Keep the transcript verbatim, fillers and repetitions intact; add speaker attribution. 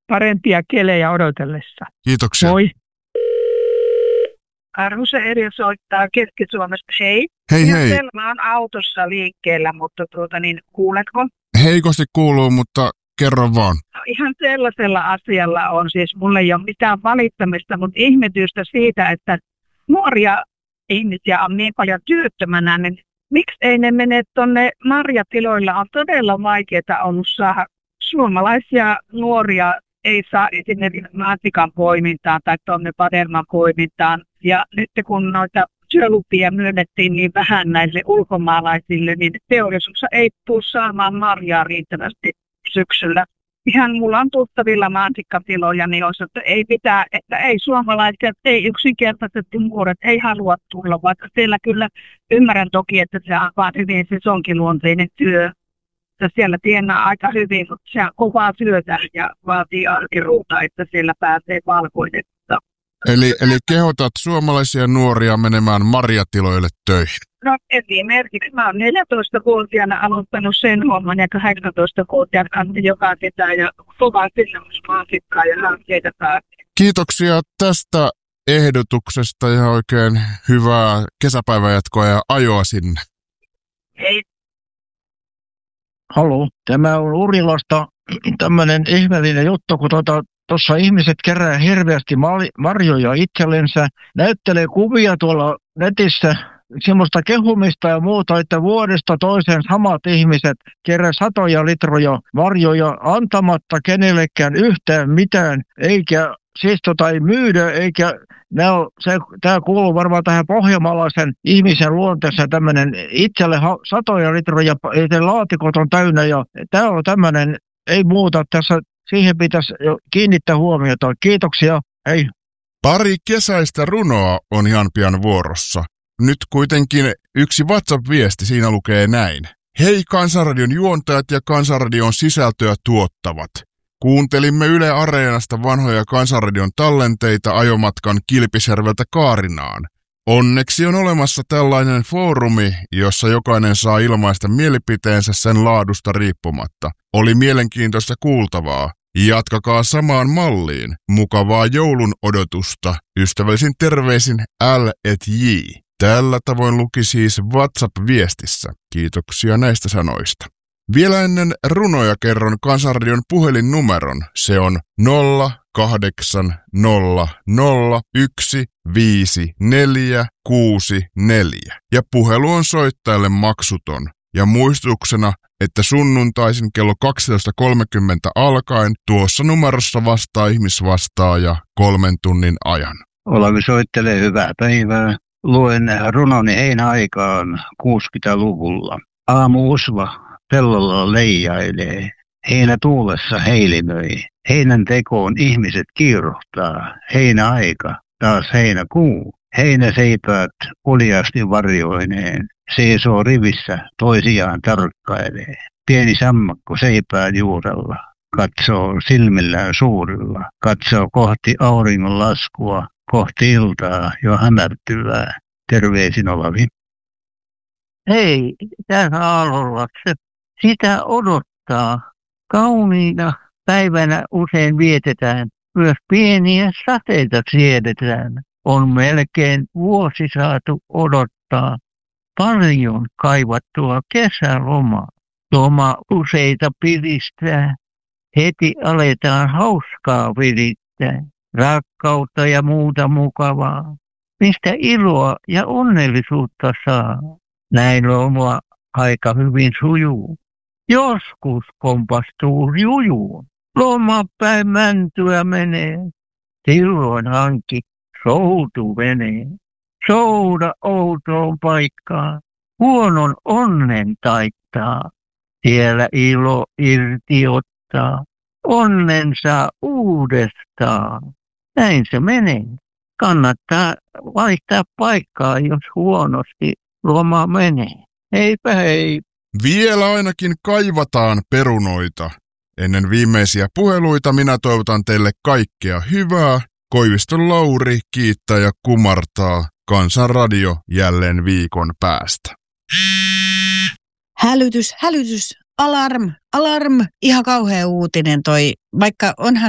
Speaker 1: parempia kelejä odotellessa.
Speaker 2: Kiitoksia.
Speaker 1: Moi. Arvuse Eri soittaa Keski-Suomesta. Hei.
Speaker 2: Hei
Speaker 1: Ihan
Speaker 2: hei.
Speaker 1: sel- Mä oon autossa liikkeellä, mutta tuota niin, kuuletko?
Speaker 2: Heikosti kuuluu, mutta kerro vaan.
Speaker 1: Ihan sellaisella asialla on siis, mulla ei ole mitään valittamista, mutta ihmetystä siitä, että nuoria ihmisiä on niin paljon työttömänä, niin miksi ei ne mene tuonne marjatiloilla? On todella vaikeaa ollut saada suomalaisia nuoria, ei saa esimerkiksi maatikan poimintaan tai tuonne padelman poimintaan. Ja nyt kun noita työlupia myönnettiin niin vähän näille ulkomaalaisille, niin teollisuus ei tule saamaan marjaa riittävästi syksyllä. Ihan mulla on tuttavilla maatikkatiloja, niin on, että ei pitää, että ei suomalaiset, ei yksinkertaisesti nuoret, ei halua tulla, vaikka siellä kyllä ymmärrän toki, että se on vaan hyvin sesonkiluonteinen työ. Ja siellä tienaa aika hyvin, mutta se on kovaa työtä ja vaatii arkiruuta, että siellä pääsee valkoinen.
Speaker 2: Eli, eli kehotat suomalaisia nuoria menemään marjatiloille töihin?
Speaker 1: No esimerkiksi mä oon neljätoistavuotiaana aloittanut sen homman ja kahdeksantoistavuotiaana kanssa joka ketään ja kovaa maasikkaa ja hankkeita taas.
Speaker 2: Kiitoksia tästä ehdotuksesta ja oikein hyvää kesäpäivänjatkoa ja ajoa sinne.
Speaker 1: Hei.
Speaker 3: Haloo, tämä on Urilasta tämmöinen ihmeellinen juttu, kun tuota, tuossa ihmiset kerää hirveästi marjoja itsellensä, näyttelee kuvia tuolla netissä, semmoista kehumista ja muuta, että vuodesta toiseen samat ihmiset kerää satoja litroja marjoja antamatta kenellekään yhtään mitään, eikä siis tota ei myydä, eikä tämä kuuluu varmaan tähän pohjanmaalaisen ihmisen luonteeseen tämmöinen itselle ha, satoja litroja, ja laatikot on täynnä ja tämä on tämmöinen, ei muuta tässä. Siihen pitäisi kiinnittää huomiota. Kiitoksia. Hei.
Speaker 2: Pari kesäistä runoa on ihan pian vuorossa. Nyt kuitenkin yksi WhatsApp-viesti, siinä lukee näin. Hei Kansanradion juontajat ja Kansanradion sisältöä tuottavat. Kuuntelimme Yle Areenasta vanhoja Kansanradion tallenteita ajomatkan Kilpisjärveltä Kaarinaan. Onneksi on olemassa tällainen foorumi, jossa jokainen saa ilmaista mielipiteensä sen laadusta riippumatta. Oli mielenkiintoista kuultavaa. Jatkakaa samaan malliin. Mukavaa joulun odotusta. Ystävällisin terveisin L et J. Tällä tavoin luki siis WhatsApp-viestissä. Kiitoksia näistä sanoista. Vielä ennen runoja kerron Kansanradion puhelinnumeron. Se on nolla kahdeksan nolla nolla yksi viisi neljä kuusi neljä. Ja puhelu on soittajalle maksuton. Ja muistutuksena, että sunnuntaisin kello kaksitoista kolmekymmentä alkaen tuossa numerossa vastaa ihmisvastaaja kolmen tunnin ajan.
Speaker 3: Olavi soittelee hyvää päivää. Luen runoni heinäaikaan kuusikymmentäluvulla. Aamu usva pellolla leijailee. Heinä tuulessa heilimöi. Heinän tekoon ihmiset kiiruhtaa. Heinäaika, taas heinäkuu. Heinäseipäät uljasti varjoineen. Seisoo rivissä, toisiaan tarkkailee. Pieni sammakko seipään juurella. Katsoo silmillään suurilla. Katsoo kohti auringon laskua. Kohti iltaa jo hämärtyvää. Terveisin Olavi.
Speaker 4: Hei, täällä Aalolakse. Sitä odottaa. Kauniina päivänä usein vietetään. Myös pieniä sateita siedetään. On melkein vuosi saatu odottaa. Paljon kaivattua kesälomaa. Loma useita piristää. Heti aletaan hauskaa virittää. Rakkautta ja muuta mukavaa. Mistä iloa ja onnellisuutta saa. Näin loma aika hyvin sujuu. Joskus kompastuu jujuun. Lomapäin mäntyä menee. Silloin hanki soutu venee. Souda outoon paikkaan. Huonon onnen taittaa. Siellä ilo irti ottaa. Onnen saa uudestaan. Näin se menee. Kannattaa vaihtaa paikkaa, jos huonosti loma menee. Heipä hei.
Speaker 2: Vielä ainakin kaivataan perunoita. Ennen viimeisiä puheluita minä toivotan teille kaikkea hyvää. Koiviston Lauri kiittää ja kumartaa. Kansanradio jälleen viikon päästä.
Speaker 5: Hälytys, hälytys, alarm, alarm. Ihan kauhea uutinen toi, vaikka onhan